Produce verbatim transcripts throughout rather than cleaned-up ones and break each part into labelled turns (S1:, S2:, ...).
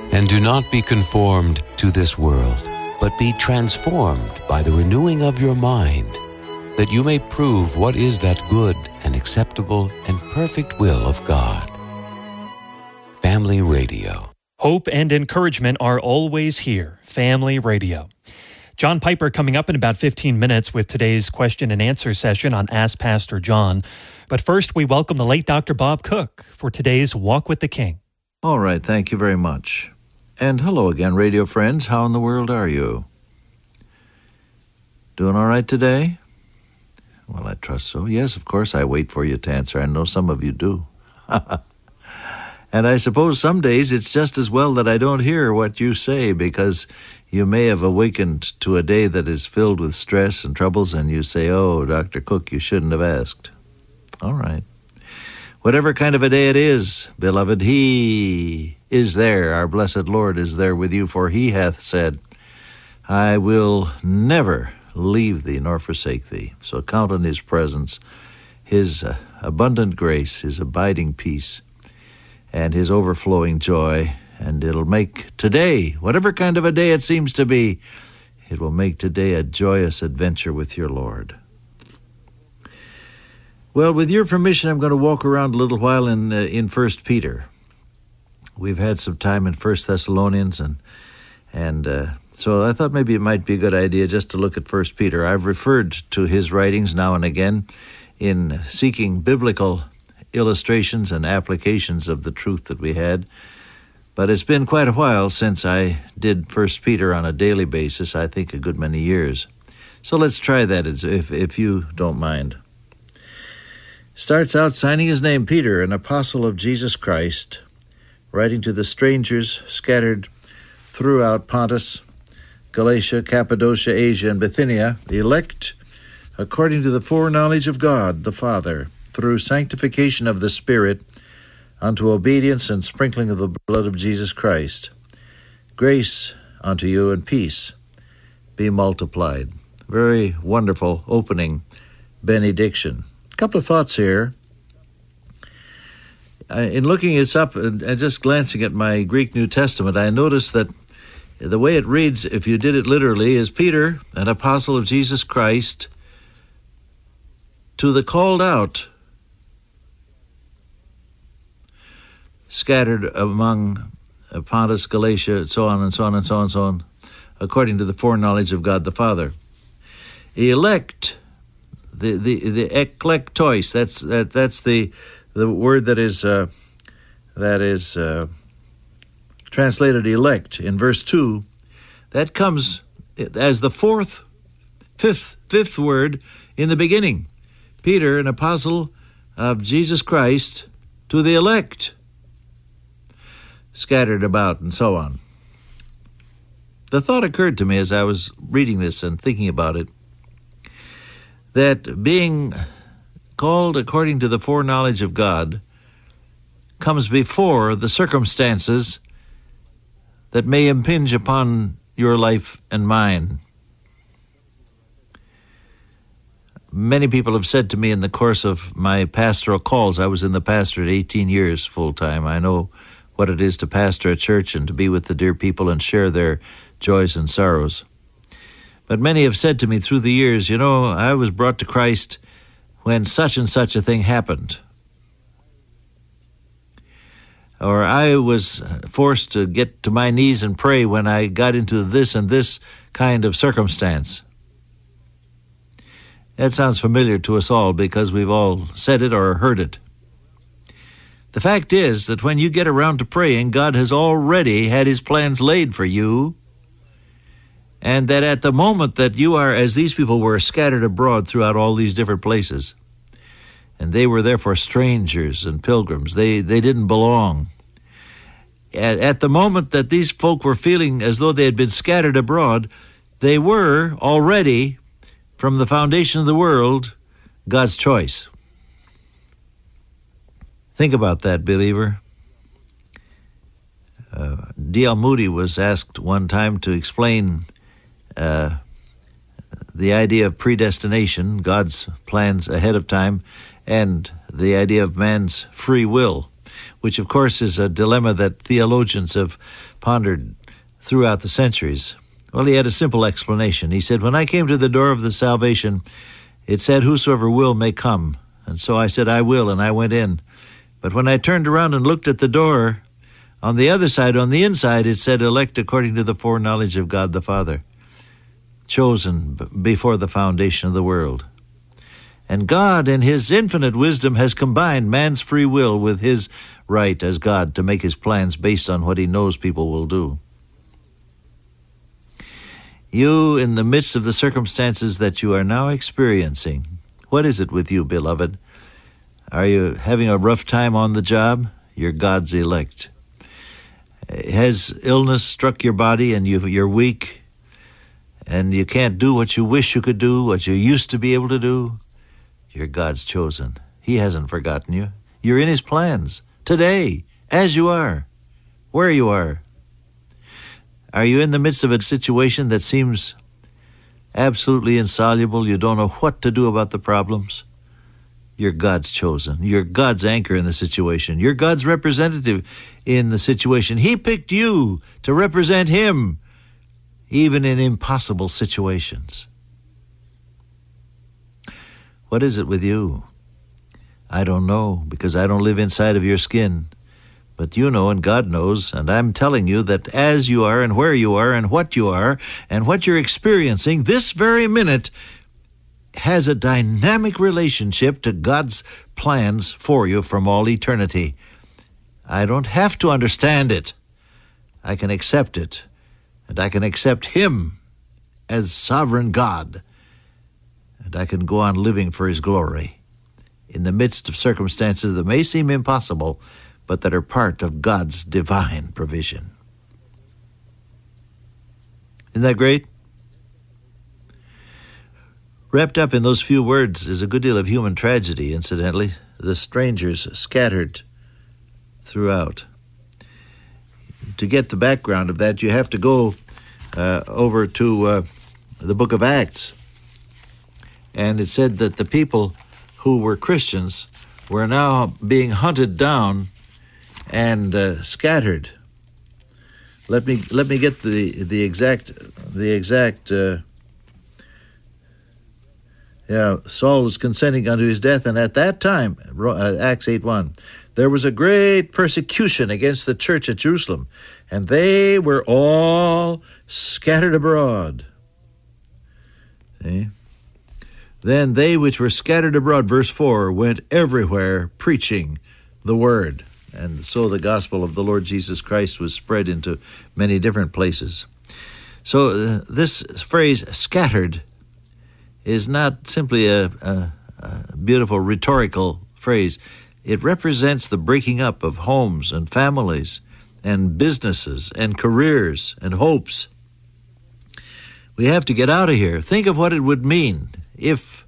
S1: And do not be conformed to this world, but be transformed by the renewing of your mind, that you may prove what is that good and acceptable and perfect will of God. Family Radio.
S2: Hope and encouragement are always here. Family Radio. John Piper coming up in about fifteen minutes with today's question and answer session on Ask Pastor John. But first, we welcome the late Doctor Bob Cook for today's Walk with the King.
S3: All right, thank you very much. And hello again, radio friends. How in the world are you? Doing all right today? Well, I trust so. Yes, of course, I wait for you to answer. I know some of you do. And I suppose some days it's just as well that I don't hear what you say, because you may have awakened to a day that is filled with stress and troubles, and you say, oh, Doctor Cook, you shouldn't have asked. All right. Whatever kind of a day it is, beloved, He is there. Our blessed Lord is there with you, for He hath said, I will never leave thee nor forsake thee. So count on His presence, His uh, abundant grace, His abiding peace, and His overflowing joy, and it'll make today, whatever kind of a day it seems to be, it will make today a joyous adventure with your Lord. Well, with your permission, I'm going to walk around a little while in uh, in First Peter. We've had some time in First Thessalonians, and and uh, so I thought maybe it might be a good idea just to look at First Peter. I've referred to his writings now and again in seeking biblical illustrations and applications of the truth that we had. But it's been quite a while since I did First Peter on a daily basis, I think a good many years. So let's try that if, if you don't mind. Starts out signing his name, Peter, an apostle of Jesus Christ, writing to the strangers scattered throughout Pontus, Galatia, Cappadocia, Asia, and Bithynia, elect according to the foreknowledge of God the Father, through sanctification of the Spirit, unto obedience and sprinkling of the blood of Jesus Christ. Grace unto you and peace be multiplied. Very wonderful opening benediction. A couple of thoughts here. In looking this up and just glancing at my Greek New Testament, I noticed that the way it reads, if you did it literally, is Peter, an apostle of Jesus Christ, to the called out, scattered among Pontus, Galatia, so on and so on and so on and so on, according to the foreknowledge of God the Father. Elect, the the the eklektois, that's that that's the the word that is uh, that is uh, translated elect in verse two. That comes as the fourth, fifth, fifth word in the beginning. Peter, an apostle of Jesus Christ, to the elect, scattered about, and so on. The thought occurred to me as I was reading this and thinking about it, that being called according to the foreknowledge of God comes before the circumstances that may impinge upon your life and mine. Many people have said to me in the course of my pastoral calls, I was in the pastorate eighteen years full-time. I know what it is to pastor a church and to be with the dear people and share their joys and sorrows. But many have said to me through the years, you know, I was brought to Christ when such and such a thing happened. Or I was forced to get to my knees and pray when I got into this and this kind of circumstance. That sounds familiar to us all because we've all said it or heard it. The fact is that when you get around to praying, God has already had his plans laid for you, and that at the moment that you are, as these people were, scattered abroad throughout all these different places, and they were therefore strangers and pilgrims, they, they didn't belong. At, at the moment that these folk were feeling as though they had been scattered abroad, they were already, from the foundation of the world, God's choice. Think about that, believer. Uh, D L Moody was asked one time to explain uh, the idea of predestination, God's plans ahead of time, and the idea of man's free will. which of course is a dilemma that theologians have pondered throughout the centuries. Well, he had a simple explanation. He said, when I came to the door of the salvation, it said, whosoever will may come. And so I said, I will, and I went in. But when I turned around and looked at the door, on the other side, on the inside, it said, elect according to the foreknowledge of God the Father, chosen b- before the foundation of the world. And God, in his infinite wisdom, has combined man's free will with his right as God to make his plans based on what he knows people will do. You, in the midst of the circumstances that you are now experiencing, what is it with you, beloved? Are you having a rough time on the job? You're God's elect. Has illness struck your body and you, you're weak and you can't do what you wish you could do, what you used to be able to do? You're God's chosen. He hasn't forgotten you. You're in his plans today, as you are, where you are. Are you in the midst of a situation that seems absolutely insoluble? You don't know what to do about the problems? You're God's chosen. You're God's anchor in the situation. You're God's representative in the situation. He picked you to represent him, even in impossible situations. What is it with you? I don't know, because I don't live inside of your skin. But you know and God knows, and I'm telling you that as you are and where you are and what you are and what you're experiencing this very minute has a dynamic relationship to God's plans for you from all eternity. I don't have to understand it. I can accept it, and I can accept him as sovereign God. And I can go on living for his glory in the midst of circumstances that may seem impossible, but that are part of God's divine provision. Isn't that great? Wrapped up in those few words is a good deal of human tragedy, incidentally. The strangers scattered throughout. To get the background of that, you have to go uh, over to uh, the book of Acts. And it said that the people who were Christians were now being hunted down and uh, scattered. Let me let me get the the exact the exact. Uh, yeah, Saul was consenting unto his death, and at that time, uh, Acts eight one, there was a great persecution against the church at Jerusalem, and they were all scattered abroad. See? Then they which were scattered abroad, verse four, went everywhere preaching the word. And so the gospel of the Lord Jesus Christ was spread into many different places. So uh, this phrase, scattered, is not simply a, a, a beautiful rhetorical phrase. It represents the breaking up of homes and families and businesses and careers and hopes. We have to get out of here. Think of what it would mean if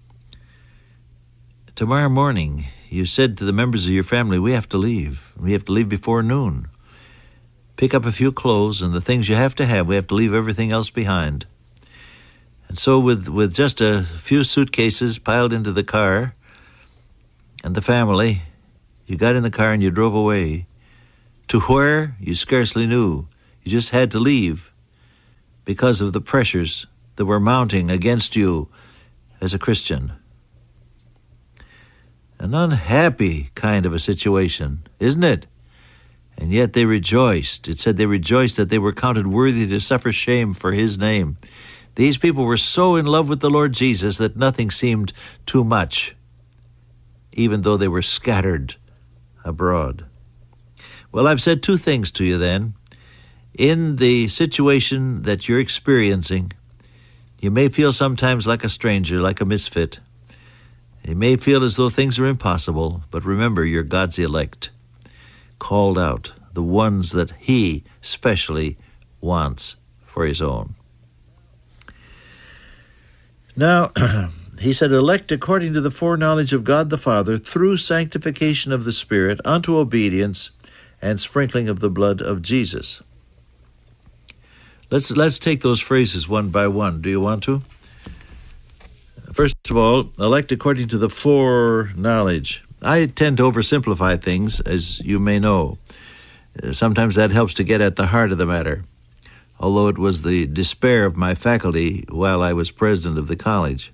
S3: tomorrow morning you said to the members of your family, we have to leave. We have to leave before noon. Pick up a few clothes and the things you have to have. We have to leave everything else behind. And so with, with just a few suitcases piled into the car and the family, you got in the car and you drove away to where you scarcely knew. You just had to leave because of the pressures that were mounting against you as a Christian. An unhappy kind of a situation, isn't it? And yet they rejoiced. It said they rejoiced that they were counted worthy to suffer shame for his name. These people were so in love with the Lord Jesus that nothing seemed too much, even though they were scattered abroad. Well, I've said two things to you then. In the situation that you're experiencing, you may feel sometimes like a stranger, like a misfit. You may feel as though things are impossible, but remember, you're God's elect, called out, the ones that he specially wants for his own. Now, he said, elect according to the foreknowledge of God the Father through sanctification of the Spirit unto obedience and sprinkling of the blood of Jesus. Let's let's take those phrases one by one. Do you want to? First of all, elect according to the foreknowledge. I tend to oversimplify things, as you may know. Uh, sometimes that helps to get at the heart of the matter, although it was the despair of my faculty while I was president of the college.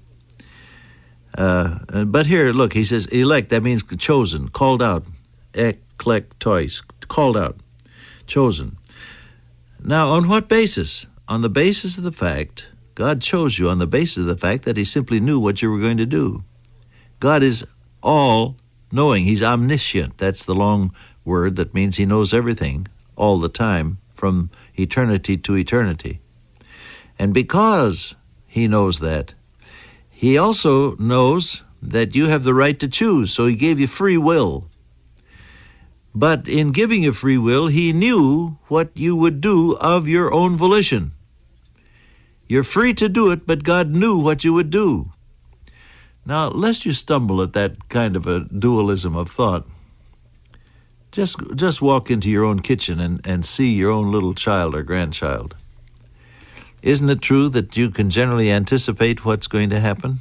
S3: Uh, but here, look, he says, elect, that means chosen, called out, eklektois, called out, chosen. Now, on what basis? On the basis of the fact, God chose you on the basis of the fact that he simply knew what you were going to do. God is all-knowing. He's omniscient. That's the long word that means he knows everything all the time from eternity to eternity. And because he knows that, he also knows that you have the right to choose, so he gave you free will. But in giving you free will, he knew what you would do of your own volition. You're free to do it, but God knew what you would do. Now, lest you stumble at that kind of a dualism of thought, just just walk into your own kitchen and, and see your own little child or grandchild. Isn't it true that you can generally anticipate what's going to happen?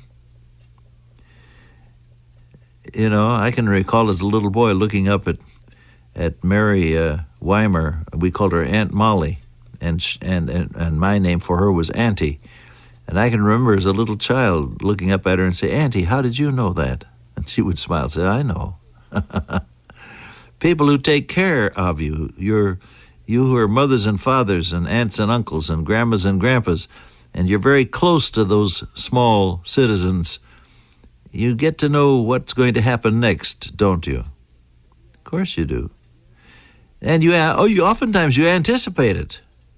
S3: You know, I can recall as a little boy looking up at at Mary uh, Weimer. We called her Aunt Molly, and, and and and my name for her was Auntie. And I can remember as a little child looking up at her and say, Auntie, how did you know that? And she would smile and say, I know. People who take care of you, your, you who are mothers and fathers and aunts and uncles and grandmas and grandpas, and you're very close to those small citizens, you get to know what's going to happen next, don't you? Of course you do. And you, oh, you oftentimes you anticipate it.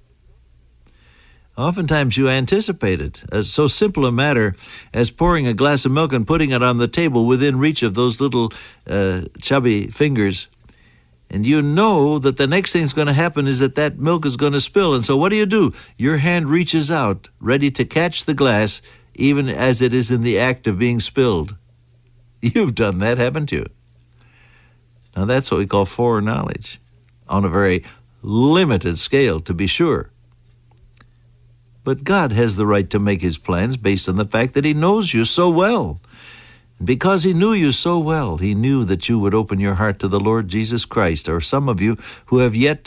S3: Oftentimes you anticipate it. As so simple a matter as pouring a glass of milk and putting it on the table within reach of those little uh, chubby fingers. And you know that the next thing's going to happen is that that milk is going to spill. And so what do you do? Your hand reaches out, ready to catch the glass, even as it is in the act of being spilled. You've done that, haven't you? Now that's what we call foreknowledge, on a very limited scale, to be sure. But God has the right to make his plans based on the fact that he knows you so well. And because he knew you so well, he knew that you would open your heart to the Lord Jesus Christ. Or some of you who have yet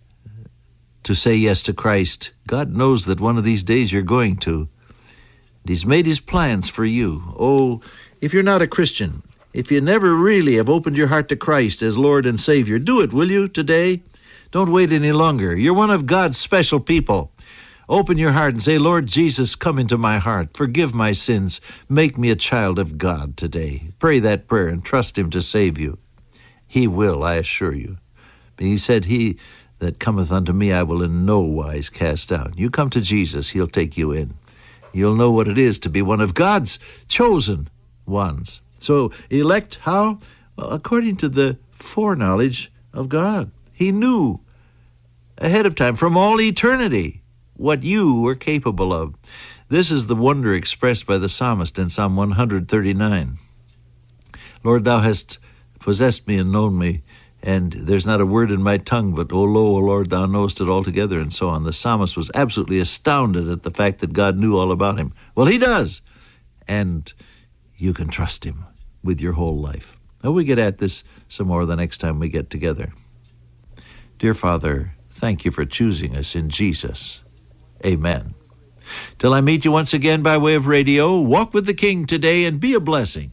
S3: to say yes to Christ, God knows that one of these days you're going to. And he's made his plans for you. Oh, if you're not a Christian, if you never really have opened your heart to Christ as Lord and Savior, do it, will you, today? Don't wait any longer. You're one of God's special people. Open your heart and say, Lord Jesus, come into my heart. Forgive my sins. Make me a child of God today. Pray that prayer and trust him to save you. He will, I assure you. But he said, he that cometh unto me I will in no wise cast out. You come to Jesus, he'll take you in. You'll know what it is to be one of God's chosen ones. So elect how? Well, according to the foreknowledge of God. He knew ahead of time, from all eternity, what you were capable of. This is the wonder expressed by the psalmist in Psalm one thirty-nine. Lord, thou hast possessed me and known me, and there's not a word in my tongue, but, O lo, O Lord, thou knowest it altogether, and so on. The psalmist was absolutely astounded at the fact that God knew all about him. Well, he does, and you can trust him with your whole life. Now, we get at this some more the next time we get together. Dear Father, thank you for choosing us in Jesus. Amen. Till I meet you once again by way of radio, walk with the King today and be a blessing.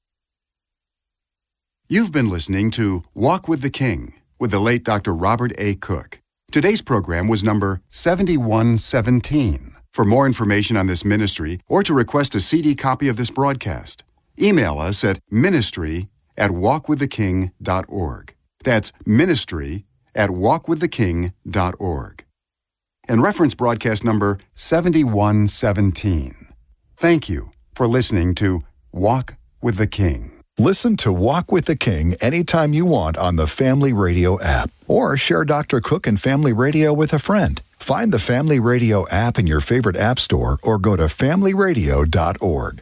S4: You've been listening to Walk with the King with the late Doctor Robert A. Cook. Today's program was number seventy-one seventeen. For more information on this ministry or to request a C D copy of this broadcast, email us at ministry at walk with the king dot org. That's ministry at walk with the king dot org. And reference broadcast number seventy-one seventeen. Thank you for listening to Walk with the King.
S5: Listen to Walk with the King anytime you want on the Family Radio app, or share Doctor Cook and Family Radio with a friend. Find the Family Radio app in your favorite app store or go to family radio dot org.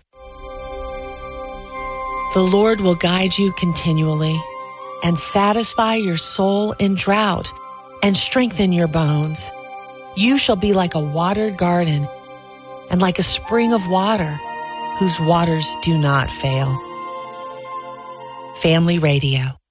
S6: The Lord will guide you continually and satisfy your soul in drought and strengthen your bones. You shall be like a watered garden and like a spring of water whose waters do not fail. Family Radio.